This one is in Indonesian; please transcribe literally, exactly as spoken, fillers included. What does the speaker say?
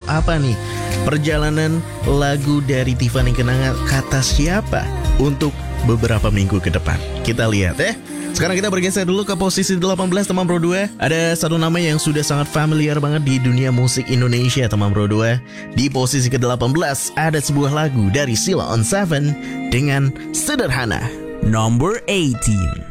apa nih perjalanan lagu dari Tiffany Kenanga Kata Siapa untuk beberapa minggu ke depan. Kita lihat ya. Sekarang kita bergeser dulu ke posisi delapan belas teman Bro dua. Ada satu nama yang sudah sangat familiar banget di dunia musik Indonesia teman Bro dua. Di posisi ke delapan belas ada sebuah lagu dari Sheila on Seven dengan Sederhana. Number eighteen.